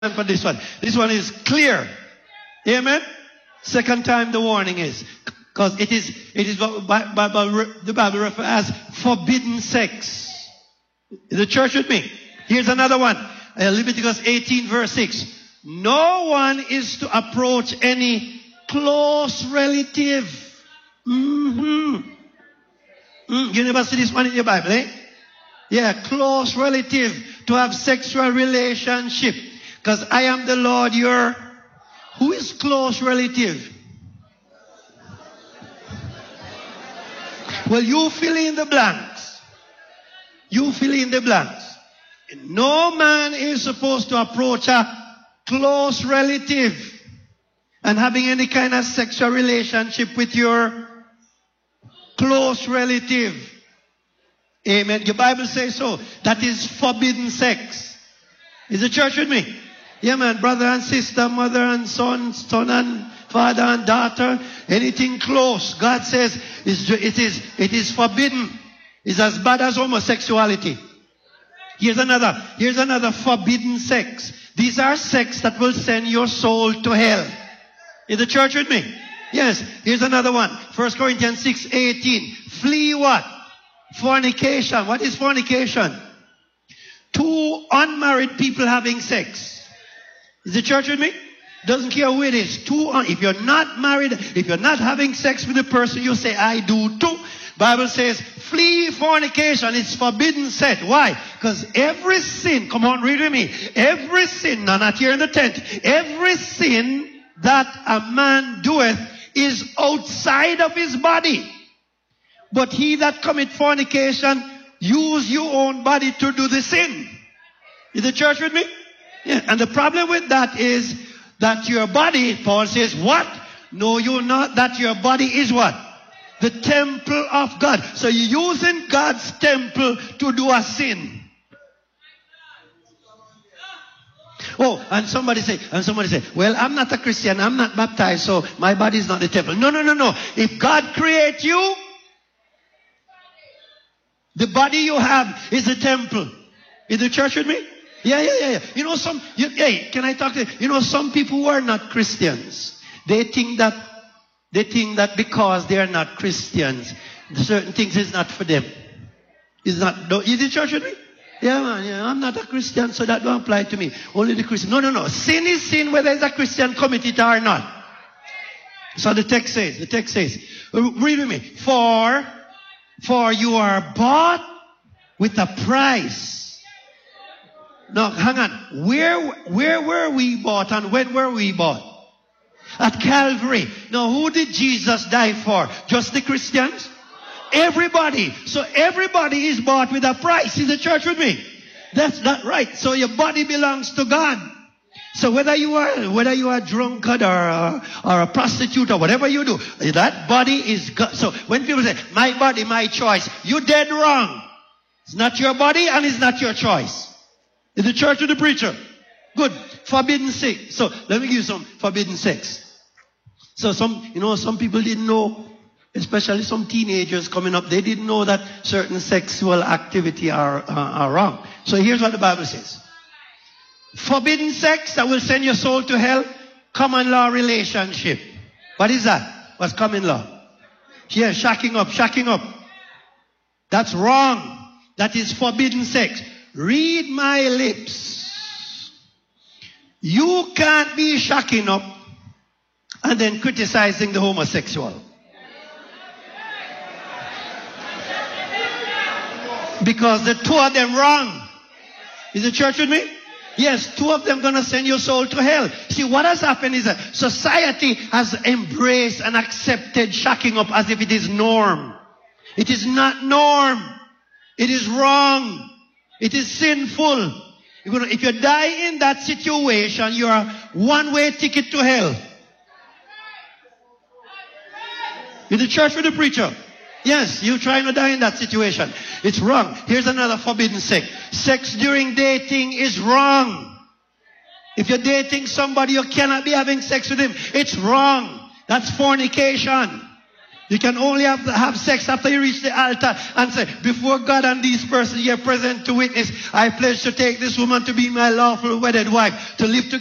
for this one. This one is clear. Amen. Second time the warning is. Because it is what the Bible refers as forbidden sex. Is the church with me? Here's another one. Leviticus 18 verse 6. No one is to approach any close relative. You never see this one in your Bible, eh? Yeah, close relative to have sexual relationship. Because I am the Lord your... Who is close relative? Well, you fill in the blanks. You fill in the blanks. No man is supposed to approach a close relative and having any kind of sexual relationship with your close relative. Amen. Your Bible says so. That is forbidden sex. Is the church with me? Yeah, man. Brother and sister, mother and son, son and father and daughter, anything close. God says it is forbidden. It's as bad as homosexuality. Here's another forbidden sex. These are sex that will send your soul to hell. Is the church with me? Yes. Here's another one. 1 Corinthians 6:18. Flee what? Fornication. What is fornication? Two unmarried people having sex. Is the church with me? Doesn't care who it is. If you're not married, if you're not having sex with a person, you say, I do too. Bible says, flee fornication. It's forbidden sex. Why? Because every sin, come on, read with me. Every sin, now not here in the tent, every sin that a man doeth is outside of his body. But he that commit fornication, use your own body to do the sin. Is the church with me? Yeah. And the problem with that is that your body, Paul says, what? No, you're not. That your body is what? The temple of God. So you're using God's temple to do a sin. Oh, and somebody say, well, I'm not a Christian. I'm not baptized, so my body is not the temple. No. If God creates you, the body you have is the temple. Is the church with me? Yeah. You know can I talk to you? You know, some people who are not Christians, they think that because they are not Christians, certain things is not for them. Is the church with me? Yeah, man. Yeah, I'm not a Christian, so that don't apply to me. Only the Christian. No. Sin is sin, whether it's a Christian commit it or not. So the text says, read with me. For you are bought with a price. Now, hang on. Where were we bought and when were we bought? At Calvary. Now, who did Jesus die for? Just the Christians? Everybody. So everybody is bought with a price. Is the church with me? That's not right. So your body belongs to God. So whether you are a drunkard or a prostitute or whatever you do, that body is God. So when people say, my body, my choice, you're dead wrong. It's not your body and it's not your choice. Is the church or the preacher? Good. Forbidden sex. So let me give you some forbidden sex. So some people didn't know, especially some teenagers coming up, they didn't know that certain sexual activity are wrong. So here's what the Bible says. Forbidden sex that will send your soul to hell. Common law relationship. What is that? What's common law? Yeah, shacking up. That's wrong. That is forbidden sex. Read my lips. You can't be shacking up and then criticizing the homosexual. Because the two of them wrong. Is the church with me? Yes, two of them gonna send your soul to hell. See, what has happened is that society has embraced and accepted shacking up as if it is norm. It is not norm. It is wrong. It is sinful. If you die in that situation, you are one-way ticket to hell. Is the church with the preacher? Yes, you're trying to die in that situation. It's wrong. Here's another forbidden sex. Sex during dating is wrong. If you're dating somebody, you cannot be having sex with him. It's wrong. That's fornication. You can only have sex after you reach the altar and say, before God and these persons here present to witness, I pledge to take this woman to be my lawful wedded wife, to live together.